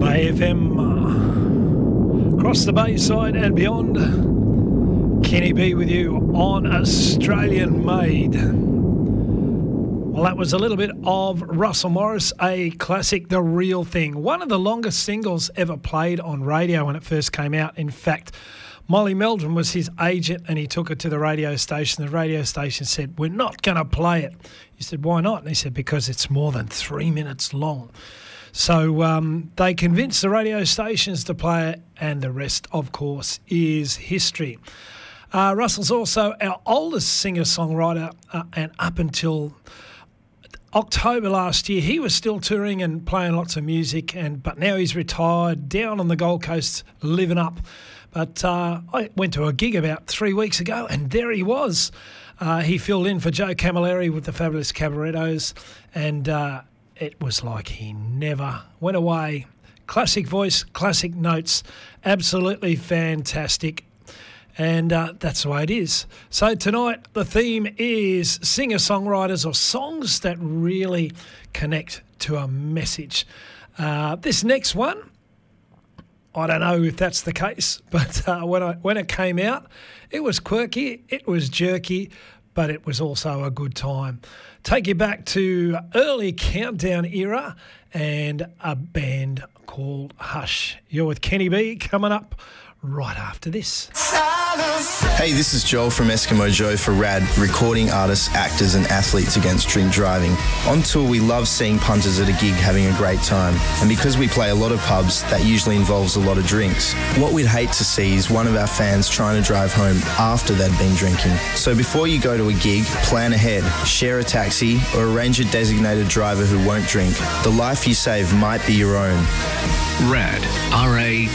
AFM, across the Bayside and beyond. Kenny B with you on Australian Made. Well, that was a little bit of Russell Morris, a classic, The Real Thing. One of the longest singles ever played on radio when it first came out. In fact, Molly Meldrum was his agent and he took it to the radio station. The radio station said, "We're not going to play it." He said, "Why not?" And he said, "Because it's more than 3 minutes long." So they convinced the radio stations to play it, and the rest, of course, is history. Russell's also our oldest singer-songwriter, and up until October last year, he was still touring and playing lots of music, but now he's retired, down on the Gold Coast, living up. But I went to a gig about 3 weeks ago, and there he was. He filled in for Joe Camilleri with the Fabulous Cabarettos, and it was like he never went away. Classic voice, classic notes, absolutely fantastic. And that's the way it is. So tonight the theme is singer-songwriters or songs that really connect to a message. This next one, I don't know if that's the case, but when it came out, it was quirky, it was jerky, but it was also a good time. Take you back to early Countdown era and a band called Hush. You're with Kenny B coming up right after this. Hey, this is Joel from Eskimo Joe for RAD, recording artists, actors and athletes against drink driving. On tour, we love seeing punters at a gig having a great time. And because we play a lot of pubs, that usually involves a lot of drinks. What we'd hate to see is one of our fans trying to drive home after they'd been drinking. So before you go to a gig, plan ahead, share a taxi or arrange a designated driver who won't drink. The life you save might be your own. RAD, RAD.